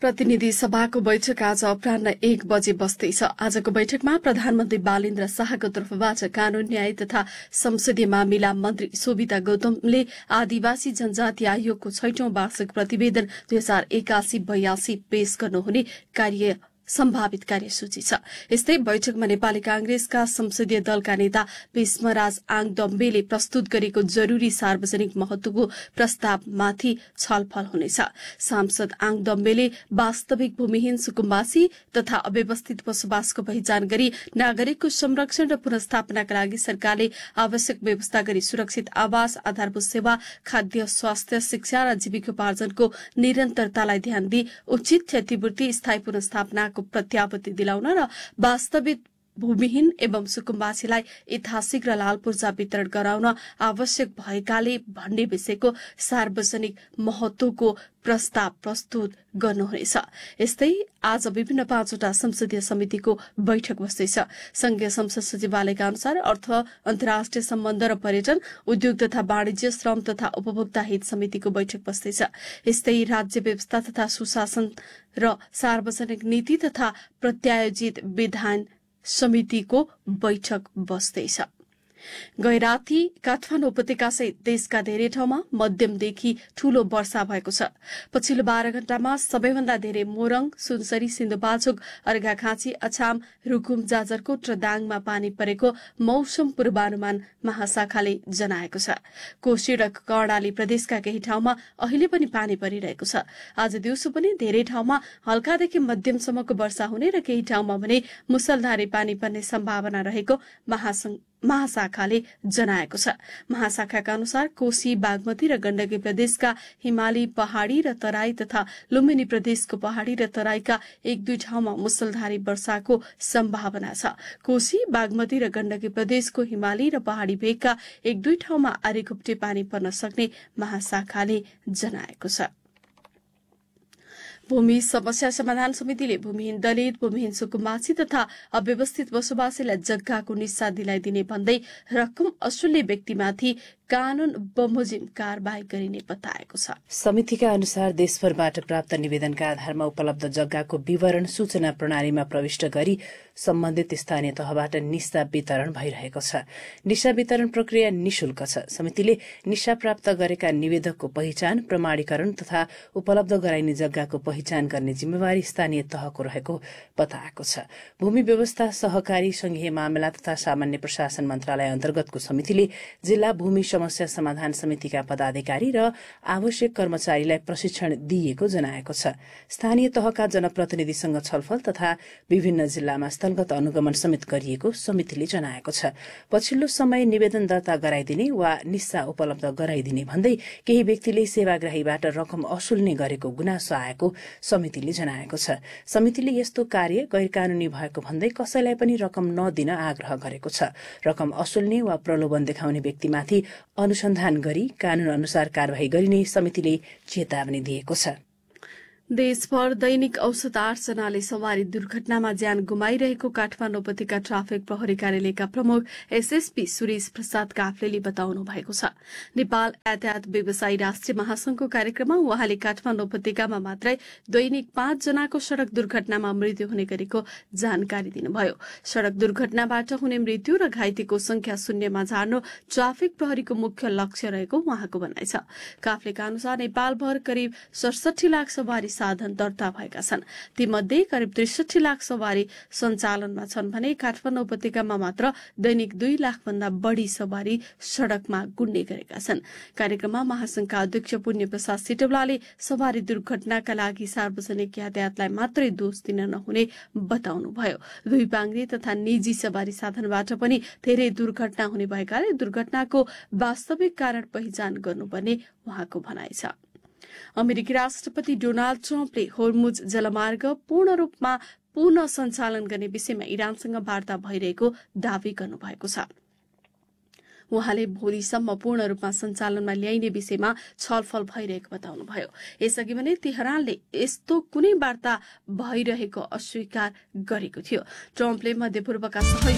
प्रतिनिधि सभाको बैठक आज अपराह्न 1 बजे बस्दैछ। आजको बैठकमा प्रधानमन्त्री बालेन्द्र शाहको तर्फबाट कानून न्याय तथा संसदीय मामिला मन्त्री शोभिता गौतमले आदिवासी जनजाति आयोगको 6औं वार्षिक प्रतिवेदन 2081-82 पेश गर्नुहुने सम्भावित कार्यसूची छ। यस्तै बैठकमा नेपाली कांग्रेसका संसदीय दलका नेता भीष्मराज आङदम्बेले प्रस्तुत गरेको जरूरी सार्वजनिक महत्वको प्रस्तावमाथि छलफल हुनेछ। सांसद आङदम्बेले वास्तविक भूमिहीन सुकुम्बासी तथा अव्यवस्थित बसोबासको पहिचान गरी नागरिकको संरक्षण र पुनर्स्थापनाका लागि सरकारले आवश्यक व्यवस्था गरी सुरक्षित आवास, आधारभूत सेवा, खाद्य, स्वास्थ्य, शिक्षा र जीविकोपार्जनको निरन्तरतालाई ध्यान दिई उचित क्षतिपूर्ति, स्थायी पुनर्स्थापना प्रत्याभूति दिलाउन र वास्तविक भूमिहीन एवं सुकुम्बासीलाई यथाशीघ्र लाल पूर्जा वितरण गराउन आवश्यक भएकाले भन्ने विषयको सार्वजनिक महत्वको प्रस्ताव प्रस्तुत गर्नुहुनेछ। यस्तै आज विभिन्न 5वटा संसदीय समितिको बैठक बस्दैछ। संघीय संसद सचिवालयका अनुसार अर्थ, अन्तर्राष्ट्रिय सम्बन्ध र पर्यटन, उद्योग तथा वाणिज्य, श्रम तथा उपभोक्ता हित समितिको बैठक बस्दैछ। यस्तै राज्य व्यवस्था तथा सुशासन र सार्वजनिक नीति तथा प्रत्यायोजित विधान समितिको बैठक बस्दैछ। गैराती काठमाडौँ उपत्यकासहित देशका धेरै ठाउँमा मध्यमदेखि ठूलो वर्षा भएको छ। पछिल्लो 12 घण्टामा सबैभन्दा धेरै मोरङ, सुनसरी, सिन्धुपाल्चोक, अर्घाखाँची, अछाम, रुकुम, जाजरकोट र दाङमा पानी परेको मौसम पूर्वानुमान महाशाखाले जनाएको छ। कोशी र कर्णाली प्रदेशका केही ठाउँमा अहिले पनि पानी परिरहेको छ। आज दिउँसो पनि धेरै ठाउँमा हल्कादेखि मध्यमसम्मको वर्षा हुने र केही ठाउँमा भने मुसलधारे पानी पर्ने सम्भावना रहेको महाशाखाले जनाएको छ। महाशाखाका अनुसार कोशी, बागमती र गण्डकी प्रदेशका हिमाली पहाड़ी र तराई तथा लुम्बिनी प्रदेशको पहाड़ी र तराईका 1-2 ठाउँमा मुसलधारे वर्षाको सम्भावना छ। कोशी, बागमती र गण्डकी प्रदेशको हिमाली र पहाड़ी भेगका 1-2 ठाउँमा आधीघुप्टे पानी पर्न सक्ने महाशाखाले जनाएको छ। भूमि समस्या समाधान समितिले भूमिहीन दलित, भूमिहीन सुकुम्बासी तथा अव्यवस्थित बसोबासीलाई जग्गाको निस्सा दिलाइदिने भन्दै रकम असुल्ने व्यक्तिमाथि कानून बमोजिम कारबाही गरिने बताएको छ। समितिका अनुसार देशभरबाट प्राप्त निवेदनका आधारमा उपलब्ध जग्गाको विवरण सूचना प्रणालीमा प्रविष्ट गरी सम्बन्धित स्थानीय तहबाट निस्सा वितरण भइरहेको छ। निस्सा वितरण प्रक्रिया निशुल्क छ। समितिले निस्सा प्राप्त गरेका निवेदकको पहिचान, प्रमाणीकरण तथा उपलब्ध गराइने जग्गाको पहिचान गर्ने जिम्मेवारी स्थानीय तहको रहेको बताएको छ। भूमि व्यवस्था, सहकारी, संघीय मामला तथा सामान्य प्रशासन मन्त्रालय अन्तर्गतको समितिले जिल्ला भूमि समस्या समाधान समितिका पदाधिकारी र आवश्यक कर्मचारीलाई प्रशिक्षण दिएको जनाएको छ। स्थानीय तहका जनप्रतिनिधिसँग छलफल तथा विभिन्न जिल्लामा स्थलगत अनुगमन समेत गरिएको समितिले जनाएको छ। पछिल्लो समय निवेदन दर्ता गराइदिने वा निस्सा उपलब्ध गराइदिने भन्दै केही व्यक्तिले सेवाग्राहीबाट रकम असुल्ने गरेको गुनासो आएको समितिले जनाएको छ। समितिले यस्तो कार्य गैरकानूनी भएको भन्दै कसैलाई पनि रकम नदिन आग्रह गरेको छ। रकम असुल्ने वा प्रलोभन देखाउने व्यक्तिमाथि अनुसन्धान गरी कानून अनुसार कारवाही गरिने समितिले चेतावनी दिएको छ। देशभर दैनिक औसत 8 जनाले सवारी दुर्घटनामा ज्यान गुमाइरहेको काठमाडौँ उपत्यका ट्राफिक प्रहरी कार्यालयका प्रमुख एसएसपी सुरेश प्रसाद काफ्लेले बताउनु भएको छ। नेपाल यातायात व्यवसायी राष्ट्रिय महासंघको कार्यक्रममा उहाँले काठमाडौँ उपत्यकामा मात्रै दैनिक 5 जनाको सड़क दुर्घटनामा मृत्यु हुने गरेको जानकारी दिनुभयो। सड़क दुर्घटनाबाट हुने मृत्यु र घाइतेको संख्या शून्यमा झार्नु ट्राफिक प्रहरीको मुख्य लक्ष्य रहेको उहाँको भनाइ छ। काफ्लेका अनुसार नेपालभर करिब 67 लाख सवारी साधन दर्ता भएका छन्। तीमध्ये करिब 63 लाख सवारी सञ्चालनमा छन् भने काठमाडौँ उपत्यकामा मात्र दैनिक 2 लाख भन्दा बढ़ी सवारी सड़कमा गुड्ने गरेका छन्। कार्यक्रममा महासंघका अध्यक्ष पुण्य प्रसाद सिटौलाले सवारी दुर्घटनाका लागि सार्वजनिक यातायातलाई मात्रै दोष दिन नहुने बताउनुभयो। दुई पाङ्ग्रे तथा निजी सवारी साधनबाट पनि धेरै दुर्घटना हुने भएकाले दुर्घटनाको वास्तविक कारण पहिचान गर्नुपर्ने उहाँको भनाइ छ। अमेरिकी राष्ट्रपति डोनाल्ड ट्रम्पले होर्मुज जलमार्ग पूर्ण रूपमा पुनः सञ्चालन गर्ने विषयमा इरानसँग वार्ता भइरहेको दावी गर्नुभएको छ। उहाँले भोलिसम्म पूर्ण रूपमा सञ्चालनमा ल्याइने विषयमा छलफल भइरहेको बताउनुभयो। यसअघि भने तेहरानले यस्तो कुनै वार्ता भइरहेको अस्वीकार गरेको थियो। ट्रम्पले मध्यपूर्वका